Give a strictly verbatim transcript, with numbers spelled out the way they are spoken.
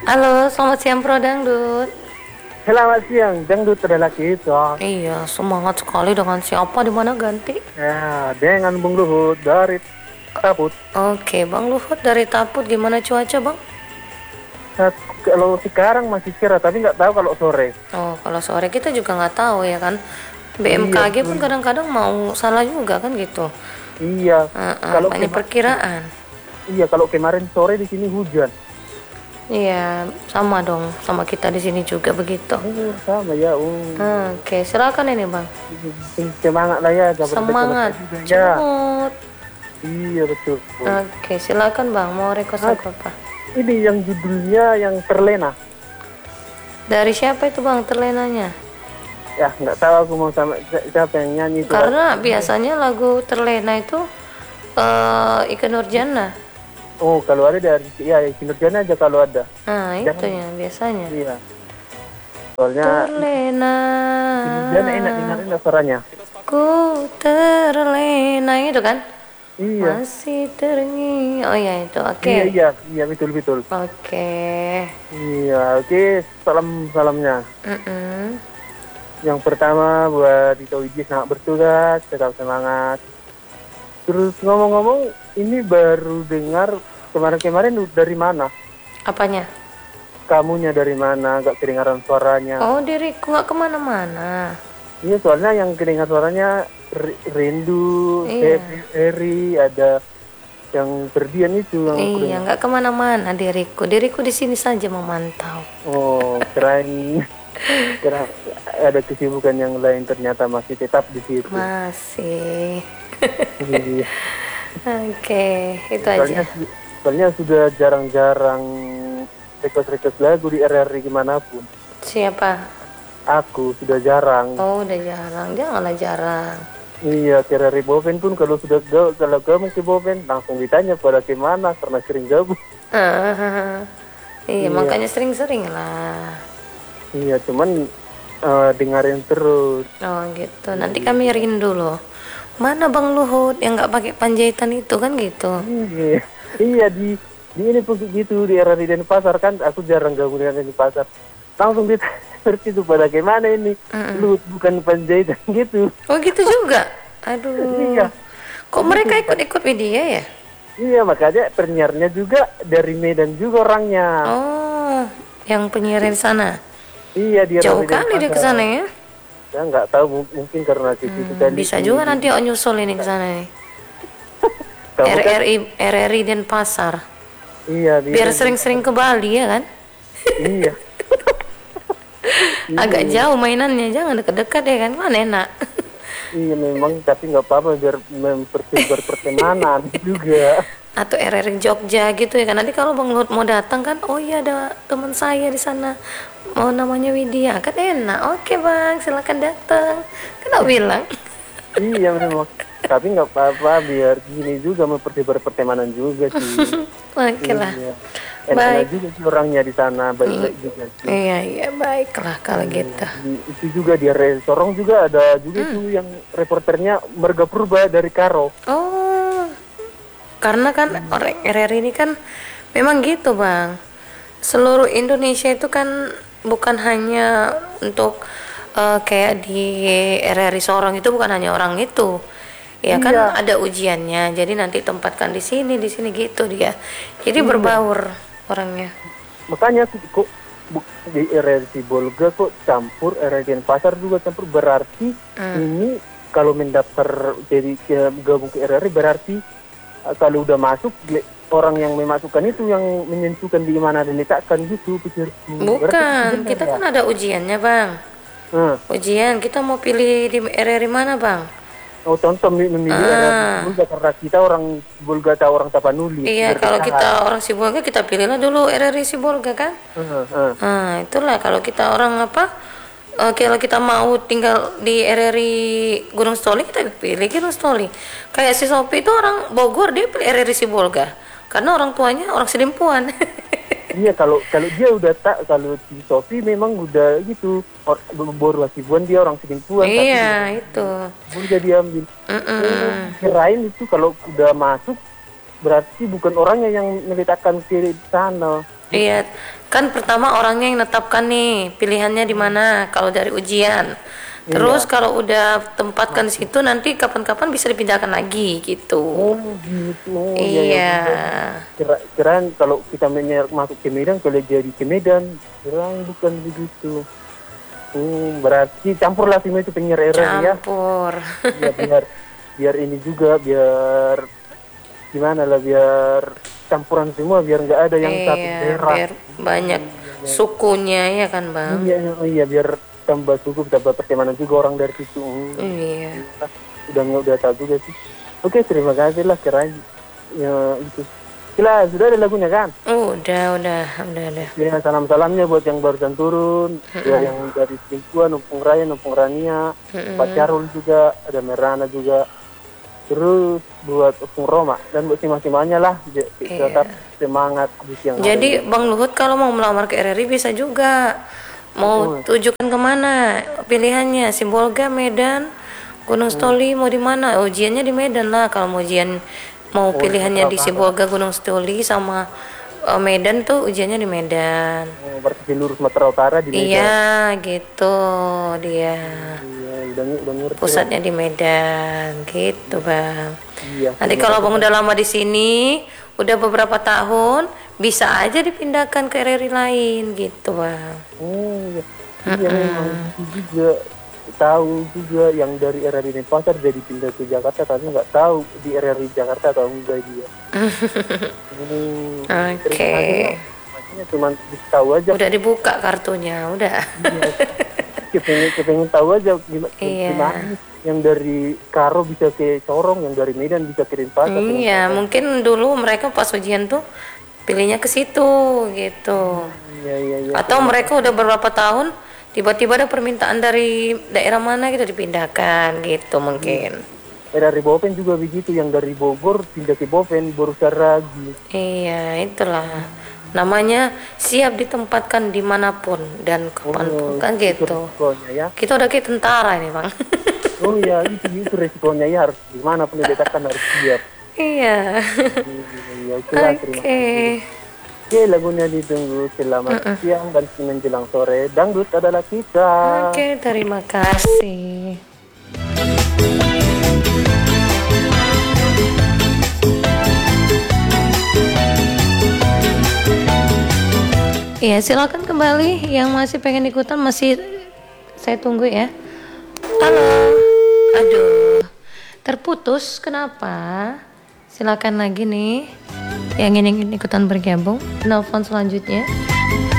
Halo, selamat siang Pro Dangdut. Selamat siang, dangdut adalah kita. Iya, semangat sekali dengan siapa di mana ganti? Ya, dengan Bung Luhut dari Taput. Oke, Bang Luhut dari Taput, gimana cuaca Bang? Nah, kalau sekarang masih cerah, tapi nggak tahu kalau sore. Oh, kalau sore kita juga nggak tahu ya kan. Iya, B M K G pun betul. kadang-kadang mau salah juga kan gitu. Iya, Uh-uh, kalau banyak kema- perkiraan. iya kalau kemarin sore di sini hujan. Iya, sama dong, sama kita di sini juga begitu. Oh, sama ya. Oh, Oke, silakan ini Bang. semangat lah ya, kabar baik kabar Semangat, baik juga ya. cemut. Iya betul. Oke, silakan Bang, mau request Nah, lagu apa? ini yang judulnya yang terlena. Dari siapa itu Bang terlenanya? Ya, nggak tahu aku mau sama si- siapa yang nyanyi itu. Karena biasanya lagu terlena itu eh Ikke Nurjana. Oh, kalau ada dari ya kinerjanya aja kalau ada. Nah, itu Jangan. ya biasanya. Iya. Soalnya Terlena. kinerjanya enak dengerin suaranya. Ku terlena itu kan? Iya. Masih terngi. Oh ya itu. Oke. Iya, iya, iya betul betul. Oke. Iya, oke, salam salamnya. Mm-mm. Yang pertama buat Dito Wiji, semangat bertugas, tetap semangat. Terus ngomong-ngomong, ini baru dengar kemarin-kemarin dari mana? Apanya? Kamunya dari mana? Gak kedengaran suaranya. Oh diriku nggak kemana-mana. Iya, soalnya yang kedengar suaranya R- Rindu, Iya. Eri, ada yang berdiam itu. Yang aku Iya dengar. nggak kemana-mana diriku. Diriku di sini saja memantau. Oh, keren. Kira ada kesibukan yang lain ternyata masih tetap di situ. Masih. Iya. Oke, itu Soalnya, aja. su- soalnya sudah jarang-jarang request-request lagu di R R I dimanapun. Siapa? Aku sudah jarang. Oh, udah jarang. Janganlah jarang. Iya, ke R R I Boven pun kalau sudah ga- kalau kamu ke Boven langsung ditanya pada kemana karena sering gabung. Ah, iya, Iya. makanya sering-sering lah. Iya, cuman eh, dengerin terus. Oh, gitu. Nanti kami rindu loh. Mana Bang Luhut yang nggak pakai panjaitan itu kan gitu. Iya, iya di di ini pun gitu di R R I Denpasar kan aku jarang gabung dengan di pasar. Langsung ditanya seperti itu pada gimana ini, lu bukan Panjaitan gitu. Oh, gitu juga. Aduh. Iya. Kok mereka ikut-ikut media ya? Iya, makanya penyiarnya juga dari Medan juga orangnya. Oh, yang penyiar di sana. Iya, dia Jauh dari kali dia ke Denpasar. sana ya. Ya nggak tahu mu- mungkin karena situ Hmm, tadi. bisa juga nanti oh nyusul ini ke sana nih. Kamu kan- R R I R R I Denpasar. Iya, dia Biar dari- sering-sering ke Bali ya kan? Iya. Agak jauh mainannya, jangan deket-deket ya kan? Mana enak. Iya memang, tapi nggak apa-apa biar mempertemukan pertemanan juga. Atau R R I Jogja gitu ya kan? Nanti kalau Bang Lut mau datang kan, oh iya ada teman saya di sana, mau namanya Widya, kan enak. Oke Bang, silakan datang. Kan aku bilang. Iya memang, tapi nggak apa-apa biar gini juga mempertemukan pertemanan juga sih. Oke lah. Iya. Baik. Enak juga sih orangnya di sana, baik-baik juga sih. Iya iya baiklah kalau gitu. Di- itu juga di area Sorong juga ada juga Hmm. tuh yang reporternya Merga Purba dari Karo. Oh, karena kan orang R R I ini kan memang gitu Bang. Seluruh Indonesia itu kan bukan hanya untuk eh, kayak di R R I Sorong itu bukan hanya orang itu. Ya kan Iya. ada ujiannya. Jadi nanti tempatkan di sini, di sini gitu dia. Jadi berbaur orangnya. Makanya sih, kok bu- di area Sibolga kok campur area Denpasar juga campur, berarti ini kalau mendaftar jadi ke- gabung ke R R I berarti eh, kalau udah masuk le- orang yang memasukkan itu yang menentukan di mana diletakkan gitu pikirku. Berarti Bukan, benar kita ya? kan ada ujiannya Bang. Nah, Ujian kita mau pilih di R R I mana Bang? oh contoh mi- memilih R R I Sibolga karena kita orang Sibolga atau orang Tapanuli. Iya, biar kalau dekat. kita orang Sibolga kita pilihlah dulu R R I Sibolga kan. Heeh, heeh. Nah, itulah kalau kita orang apa? eh, kalau kita mau tinggal di R R I Gunung Stoli kita pilih Gunung Stoli. Kayak si Sopi itu orang Bogor dia pilih R R I Sibolga karena orang tuanya orang Sedempuan. Iya, kalau kalau dia udah tak, kalau si Sofi memang udah gitu, or- baru Hasibuan dia orang Sedempuan. Iya itu. Tapi dia diambil. Mm-mm. Oh, kirain itu kalau udah masuk berarti bukan orangnya yang meletakkan ke sana. Iya, kan pertama orangnya yang netapkan nih pilihannya di mana kalau dari ujian. Terus Iya. kalau udah tempatkan di situ nanti kapan-kapan bisa dipindahkan lagi gitu. Oh gitu, oh iya ya. Iya. Kira kirain kalau kita menyer masuk ke Medan, kalau jadi ke Medan, kirain bukan begitu. Hmm, berarti campur lah semua itu penyiar R R I ya. Campur. Ya biar biar ini juga biar gimana lah, biar campuran semua, biar nggak ada yang satu Iya, daerah. biar banyak sukunya ya kan Bang. Iya, iya, iya, biar tambah suku, tambah pertemanan juga orang dari situ. Hmm, Iya. udah udah tahu juga sih. Oke, terima kasih lah kirain ya itu. Gila, sudah ada lagunya kan? Oh, udah, udah, udah, udah. Ya, salam-salamnya buat yang barusan turun, ya yang dari Selingkuhan, Numpung Raya, Numpung Rania, Pak Carul juga, ada Merana juga. Terus buat Opung Roma dan buat simang-simangnya lah, j- Iya. tetap semangat di siang hari. Jadi Bang Luhut kalau mau melamar ke R R I bisa juga. Mau tujukan kemana? Pilihannya Sibolga, Medan, Gunung Stoli, mau di mana? Ujiannya di Medan lah. Kalau mau ujian mau pilihannya di Sibolga, Gunung Stoli sama eh, Medan tuh ujiannya di Medan. Oh, berarti seluruh Sumatera Utara di Medan. Iya, gitu dia. Iya, udah, udah ngerti. Pusatnya di Medan, gitu Bang. Iya. Nanti kalau Bang udah lama di sini, udah beberapa tahun, bisa aja dipindahkan ke R R I lain, gitu Bang. Oh, iya. Iya, memang itu juga tahu juga yang dari R R I Denpasar jadi pindah ke Jakarta, tapi nggak tahu di R R I Jakarta atau enggak dia. Hmm, Oke. terima kasih, Bang. Maksudnya cuma bisa tahu aja. Udah dibuka kartunya, udah. Kepengen, kepengen tahu aja gimana, Iya. gimana yang dari Karo bisa ke Sorong, yang dari Medan bisa ke Denpasar. Iya, mungkin dulu mereka pas ujian tuh pilihnya ke situ, gitu. Iya, iya, iya. Atau mereka udah beberapa tahun, tiba-tiba ada permintaan dari daerah mana gitu dipindahkan, gitu mungkin. R R I Boven juga begitu, yang dari Bogor pindah ke Boven, baru Saragi. Iya, itulah. Namanya siap ditempatkan dimanapun dan kapanpun, kan gitu. Resikonya ya. Kita udah kayak tentara nih Bang. Oh iya, itu, itu resikonya ya, harus dimanapun diletakkan harus siap. Iya. Iya, itulah, terima Oke. kasih. Oke, lagunya ditunggu. Selamat siang dan menjelang sore. Dangdut adalah kita. Oke, terima kasih. Iya, silakan kembali yang masih pengen ikutan, masih saya tunggu ya. Halo. Aduh. Terputus kenapa? Silakan lagi nih yang ingin ikutan bergabung. Telepon selanjutnya